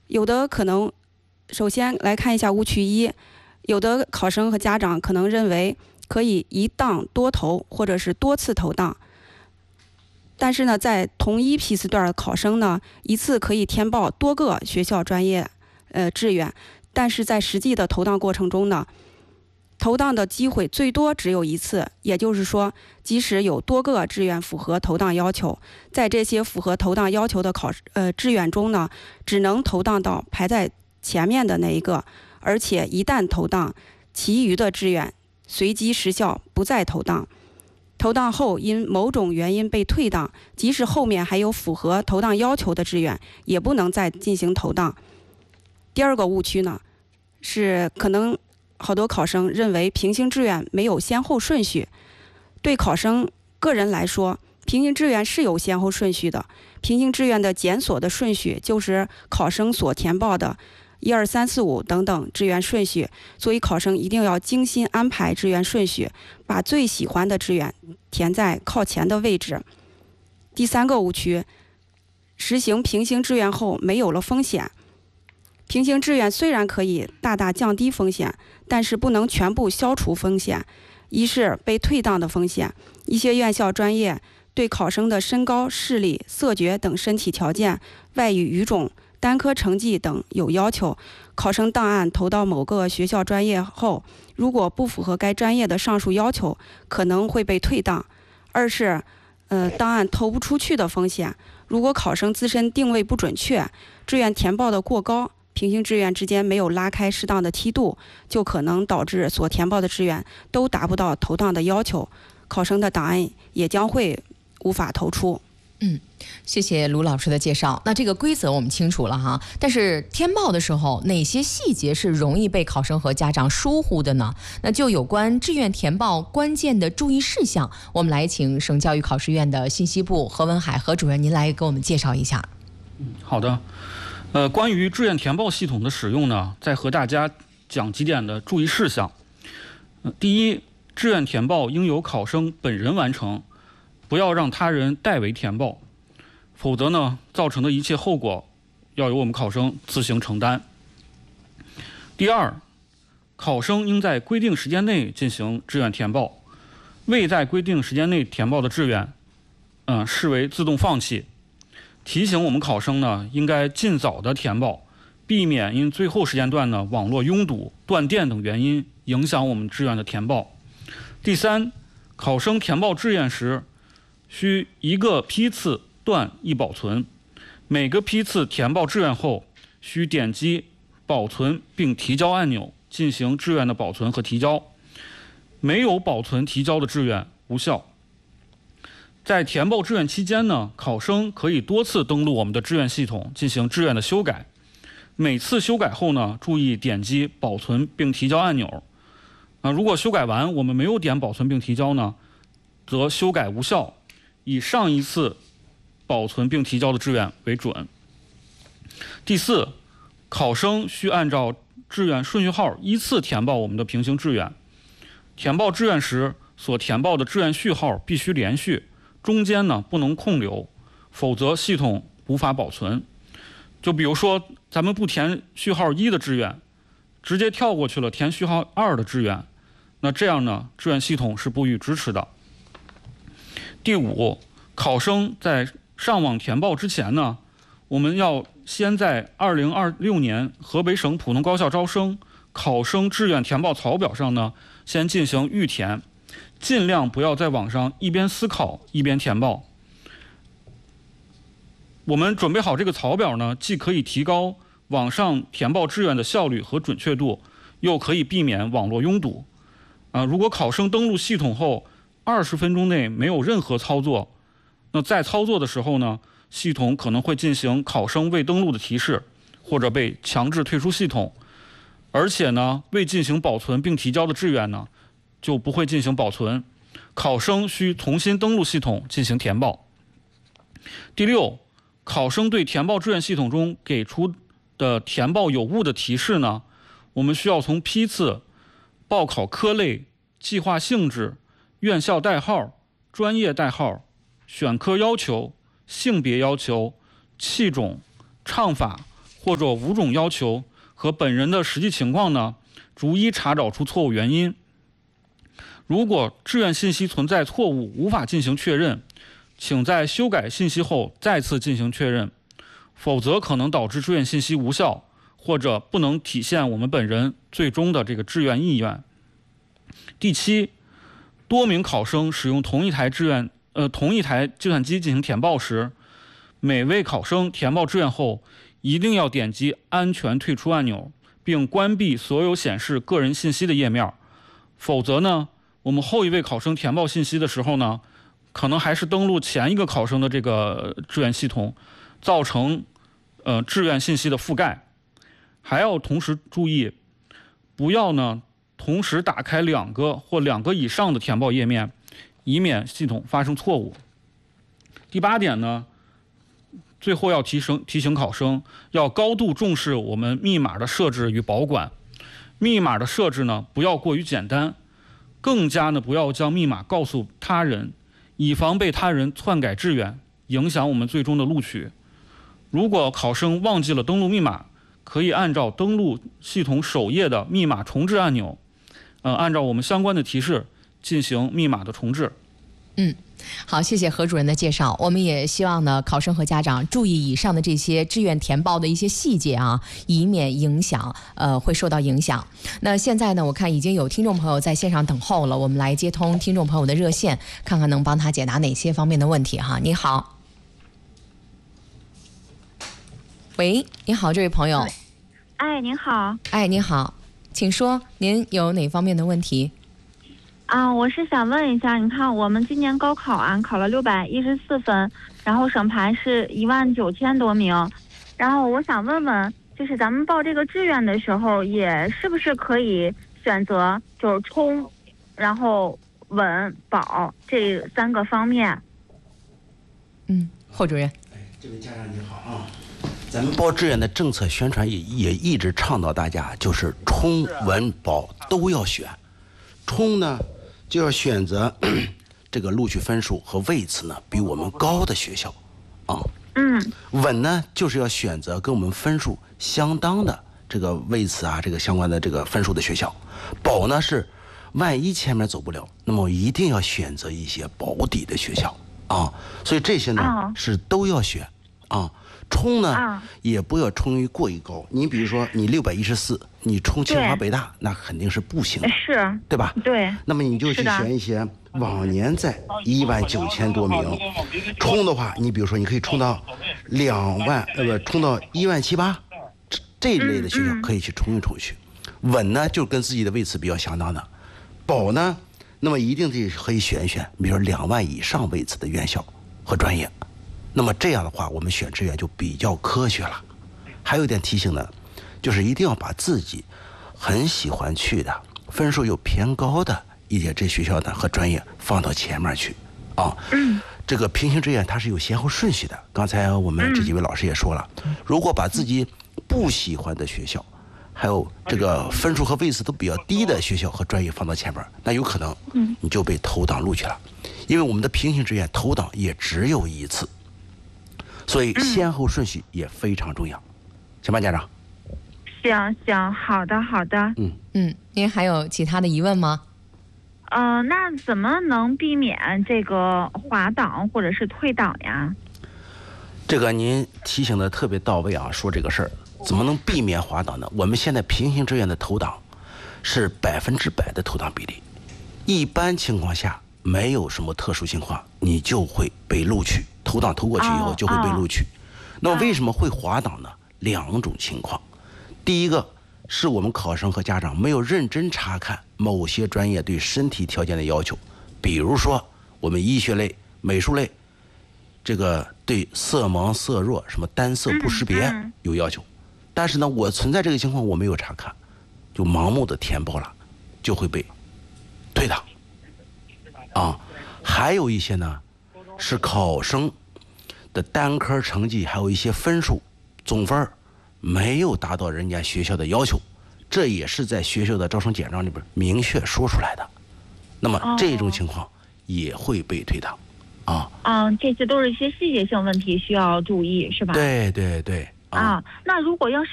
有的可能，首先来看一下误区一，有的考生和家长可能认为可以一档多投，或者是多次投档。但是呢，在同一批次段的考生呢，一次可以填报多个学校专业志愿，但是在实际的投档过程中呢，投档的机会最多只有一次，也就是说，即使有多个志愿符合投档要求，在这些符合投档要求的志愿中呢，只能投档到排在前面的那一个，而且一旦投档，其余的志愿随即失效，不再投档。投档后因某种原因被退档，即使后面还有符合投档要求的志愿，也不能再进行投档。第二个误区呢，是可能好多考生认为平行志愿没有先后顺序。对考生个人来说，平行志愿是有先后顺序的。平行志愿的检索的顺序就是考生所填报的1、2、3、4、5等等志愿顺序，所以考生一定要精心安排志愿顺序，把最喜欢的志愿填在靠前的位置。第三个误区，实行平行志愿后没有了风险。平行志愿虽然可以大大降低风险，但是不能全部消除风险。一是被退档的风险，一些院校专业对考生的身高、视力、色觉等身体条件、外语语种、单科成绩等有要求，考生档案投到某个学校专业后，如果不符合该专业的上述要求，可能会被退档。二是档案投不出去的风险，如果考生自身定位不准确，志愿填报的过高，平行志愿之间没有拉开适当的梯度，就可能导致所填报的志愿都达不到投档的要求，考生的档案也将会无法投出。 谢谢卢老师的介绍。那这个规则我们清楚了哈，但是填报的时候哪些细节是容易被考生和家长疏忽的呢？那就有关志愿填报关键的注意事项，我们来请省教育考试院的信息部何文海何主任您来给我们介绍一下。 好的。关于志愿填报系统的使用呢，再和大家讲几点的注意事项。第一，志愿填报应由考生本人完成，不要让他人代为填报，否则呢，造成的一切后果要由我们考生自行承担。第二，考生应在规定时间内进行志愿填报，未在规定时间内填报的志愿，视为自动放弃。提醒我们考生呢，应该尽早的填报，避免因最后时间段呢网络拥堵、断电等原因影响我们志愿的填报。第三，考生填报志愿时，需一个批次段一保存，每个批次填报志愿后，需点击保存并提交按钮进行志愿的保存和提交，没有保存提交的志愿无效。在填报志愿期间呢，考生可以多次登录我们的志愿系统进行志愿的修改。每次修改后呢，注意点击保存并提交按钮。如果修改完我们没有点保存并提交呢，则修改无效，以上一次保存并提交的志愿为准。第四，考生需按照志愿顺序号依次填报我们的平行志愿。填报志愿时所填报的志愿序号必须连续，中间呢不能空留，否则系统无法保存。就比如说咱们不填序号1的志愿，直接跳过去了填序号2的志愿，那这样呢志愿系统是不予支持的。第五，考生在上网填报之前呢，我们要先在2026年河北省普通高校招生考生志愿填报草表上呢先进行预填，尽量不要在网上一边思考一边填报。我们准备好这个草表呢，既可以提高网上填报志愿的效率和准确度，又可以避免网络拥堵。如果考生登录系统后20分钟内没有任何操作，那在操作的时候呢，系统可能会进行考生未登录的提示，或者被强制退出系统。而且呢，未进行保存并提交的志愿呢，就不会进行保存，考生需重新登录系统进行填报。第六，考生对填报志愿系统中给出的填报有误的提示呢，我们需要从批次、报考科类、计划性质、院校代号、专业代号、选科要求、性别要求、器种、唱法、 或者5种要求和本人的实际情况呢，逐一查找出错误原因。如果志愿信息存在错误，无法进行确认，请在修改信息后再次进行确认，否则可能导致志愿信息无效，或者不能体现我们本人最终的这个志愿意愿。第7，多名考生使用同一台计算机进行填报时，每位考生填报志愿后，一定要点击安全退出按钮，并关闭所有显示个人信息的页面，否则呢，我们后一位考生填报信息的时候呢，可能还是登录前一个考生的这个志愿系统，造成志愿信息的覆盖。还要同时注意，不要呢同时打开2个或2个以上的填报页面，以免系统发生错误。第8点呢，最后要提醒考生要高度重视我们密码的设置与保管。密码的设置呢，不要过于简单，更加呢不要将密码告诉他人，以防被他人篡改志愿，影响我们最终的录取。如果考生忘记了登录密码，可以按照登录系统首页的密码重置按钮，按照我们相关的提示进行密码的重置。 好，谢谢何主任的介绍。我们也希望呢，考生和家长注意以上的这些志愿填报的一些细节啊，以免会受到影响。那现在呢，我看已经有听众朋友在线上等候了，我们来接通听众朋友的热线，看看能帮他解答哪些方面的问题哈。你好。喂，你好，这位朋友。 哎，您好。 哎，你好，请说，您有哪方面的问题？ 我是想问一下，你看我们今年高考啊，考了614分，然后省排是19000多名，然后我想问问，就是咱们报这个志愿的时候，也是不是可以选择就是冲，然后稳保这3个方面？ 霍主任。 这位家长你好啊。咱们报志愿的政策宣传也一直倡导大家，就是冲、稳、保都要选。冲呢，就要选择这个录取分数和位次呢比我们高的学校，稳呢就是要选择跟我们分数相当的这个位次啊，这个相关的这个分数的学校。保呢是万一前面走不了，那么一定要选择一些保底的学校啊。所以这些呢是都要选啊。冲呢也不要冲于过于高，你比如说你614，你冲清华北大那肯定是不行的， 是， 对吧？ 对。 那么你就去选一些往年在19000多名，冲的话，你比如说你可以冲到冲到17800，这一类的学校可以去冲一冲去。稳呢就跟自己的位次比较相当的，保呢，那么一定得可以选一选，比如说2万以上位次的院校和专业。那么这样的话，我们选志愿就比较科学了。还有一点提醒呢，就是一定要把自己很喜欢去的、分数又偏高的一些这学校呢和专业放到前面去啊。这个平行志愿它是有先后顺序的。刚才我们这几位老师也说了，如果把自己不喜欢的学校，还有这个分数和位次都比较低的学校和专业放到前面，那有可能你就被投档录取了。因为我们的平行志愿投档也只有1次。所以先后顺序也非常重要，行吧，家长？ 行，好的。 您还有其他的疑问吗？ 那怎么能避免这个滑档或者是退档呀？ 这个您提醒的特别到位啊，说这个事儿怎么能避免滑档呢？我们现在平行志愿的投档是100%的投档比例，一般情况下没有什么特殊情况，你就会被录取。投档投过去以后就会被录取。那么为什么会滑档呢？2种情况。第一个是我们考生和家长没有认真查看某些专业对身体条件的要求，比如说我们医学类、美术类，这个对色盲、色弱、什么单色不识别有要求。但是呢，我存在这个情况我没有查看，就盲目的填报了，就会被退档啊。还有一些呢是考生的单科成绩还有一些分数总分没有达到人家学校的要求，这也是在学校的招生简章里边明确说出来的。那么这种情况也会被退档啊。 这些都是一些细节性问题需要注意，是吧？ 对啊，那如果要是